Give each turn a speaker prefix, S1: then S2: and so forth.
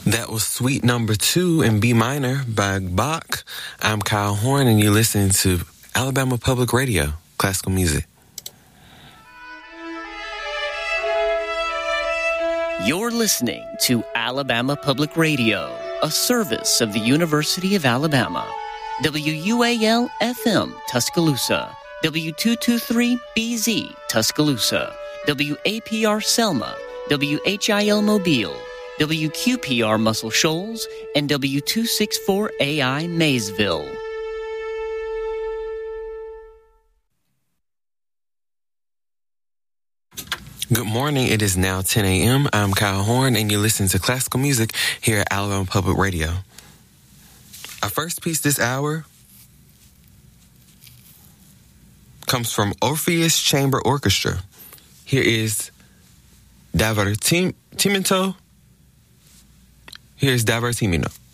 S1: That was Suite Number 2 in B minor by Bach. I'm Kyle Horn, and you're listening to Alabama Public Radio, classical music.
S2: You're listening to Alabama Public Radio, a service of the University of Alabama. WUAL-FM, Tuscaloosa. W223-BZ, Tuscaloosa. WAPR Selma. WHIL Mobile. WQPR Muscle Shoals, and W264AI Maysville.
S1: Good morning. It is now 10 a.m. I'm Kyle Horn, and you're listening to classical music here at Alabama Public Radio. Our first piece this hour comes from Orpheus Chamber Orchestra. Here is Divertimento. Here's Divertimento.